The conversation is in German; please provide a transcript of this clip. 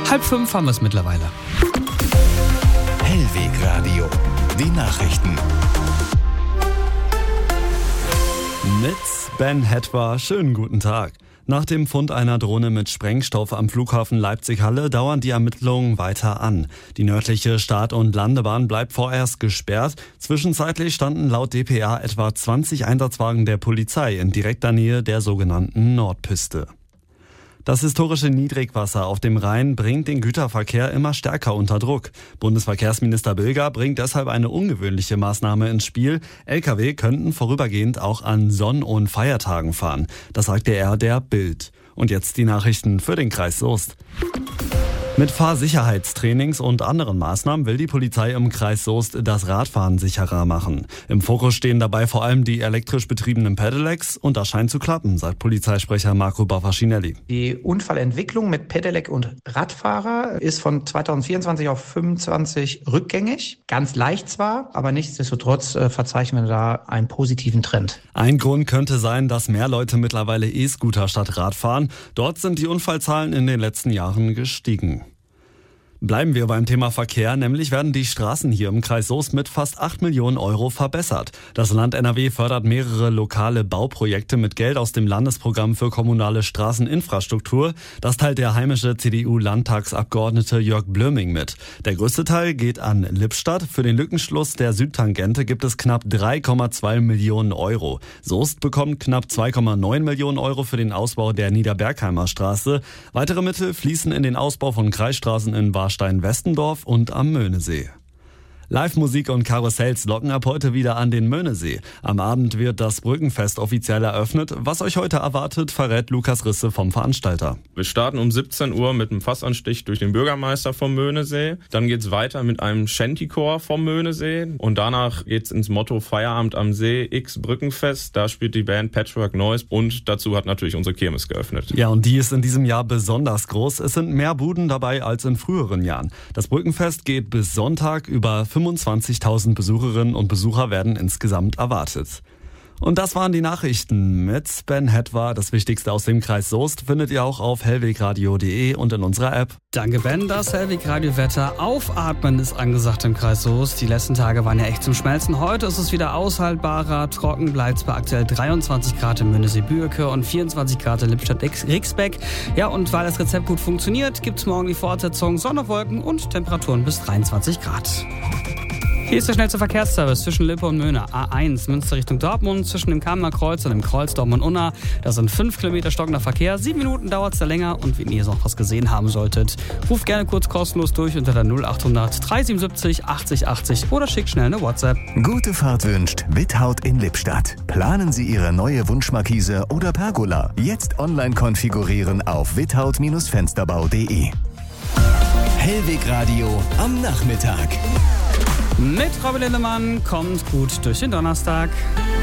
4:30 haben wir es mittlerweile. Hellwegradio, die Nachrichten. Mit Ben Hetwa, schönen guten Tag. Nach dem Fund einer Drohne mit Sprengstoff am Flughafen Leipzig-Halle dauern die Ermittlungen weiter an. Die nördliche Start- und Landebahn bleibt vorerst gesperrt. Zwischenzeitlich standen laut dpa etwa 20 Einsatzwagen der Polizei in direkter Nähe der sogenannten Nordpiste. Das historische Niedrigwasser auf dem Rhein bringt den Güterverkehr immer stärker unter Druck. Bundesverkehrsminister Bilger bringt deshalb eine ungewöhnliche Maßnahme ins Spiel. Lkw könnten vorübergehend auch an Sonn- und Feiertagen fahren. Das sagte er der Bild. Und jetzt die Nachrichten für den Kreis Soest. Mit Fahrsicherheitstrainings und anderen Maßnahmen will die Polizei im Kreis Soest das Radfahren sicherer machen. Im Fokus stehen dabei vor allem die elektrisch betriebenen Pedelecs und das scheint zu klappen, sagt Polizeisprecher Marco Baffacinelli. Die Unfallentwicklung mit Pedelec und Radfahrer ist von 2024 auf 25 rückgängig. Ganz leicht zwar, aber nichtsdestotrotz verzeichnen wir da einen positiven Trend. Ein Grund könnte sein, dass mehr Leute mittlerweile E-Scooter statt Rad fahren. Dort sind die Unfallzahlen in den letzten Jahren gestiegen. Bleiben wir beim Thema Verkehr, nämlich werden die Straßen hier im Kreis Soest mit fast 8 Millionen Euro verbessert. Das Land NRW fördert mehrere lokale Bauprojekte mit Geld aus dem Landesprogramm für kommunale Straßeninfrastruktur. Das teilt der heimische CDU-Landtagsabgeordnete Jörg Blöming mit. Der größte Teil geht an Lippstadt. Für den Lückenschluss der Südtangente gibt es knapp 3,2 Millionen Euro. Soest bekommt knapp 2,9 Millionen Euro für den Ausbau der Niederbergheimer Straße. Weitere Mittel fließen in den Ausbau von Kreisstraßen in Warstein-Westendorf und am Möhnesee. Live-Musik und Karussells locken ab heute wieder an den Möhnesee. Am Abend wird das Brückenfest offiziell eröffnet. Was euch heute erwartet, verrät Lukas Risse vom Veranstalter. Wir starten um 17 Uhr mit einem Fassanstich durch den Bürgermeister vom Möhnesee. Dann geht's weiter mit einem Shantychor vom Möhnesee. Und danach geht's ins Motto Feierabend am See X Brückenfest. Da spielt die Band Patchwork Noise und dazu hat natürlich unsere Kirmes geöffnet. Ja, und die ist in diesem Jahr besonders groß. Es sind mehr Buden dabei als in früheren Jahren. Das Brückenfest geht bis Sonntag. Über 25.000 Besucherinnen und Besucher werden insgesamt erwartet. Und das waren die Nachrichten mit Ben Hetwa. Das Wichtigste aus dem Kreis Soest findet ihr auch auf hellwegradio.de und in unserer App. Danke Ben, das Hellwegradio-Wetter. Aufatmen ist angesagt im Kreis Soest. Die letzten Tage waren ja echt zum Schmelzen. Heute ist es wieder aushaltbarer. Trocken bleibt es bei aktuell 23 Grad im Möhnesee-Bürke und 24 Grad in Lippstadt-Rixbeck. Ja, und weil das Rezept gut funktioniert, gibt es morgen die Fortsetzung Sonne, Wolken und Temperaturen bis 23 Grad. Hier ist der schnellste Verkehrsservice zwischen Lippe und Möhne. A1 Münster Richtung Dortmund zwischen dem Kamener Kreuz und dem Kreuz Dortmund-Unna. Das sind 5 Kilometer stockender Verkehr. 7 Minuten dauert es da länger. Und wenn ihr noch was gesehen haben solltet, ruft gerne kurz kostenlos durch unter der 0800 377 80 80 oder schickt schnell eine WhatsApp. Gute Fahrt wünscht Without in Lippstadt. Planen Sie Ihre neue Wunschmarkise oder Pergola. Jetzt online konfigurieren auf without-fensterbau.de. Hellwegradio am Nachmittag. Mit Robin Lindemann kommt gut durch den Donnerstag.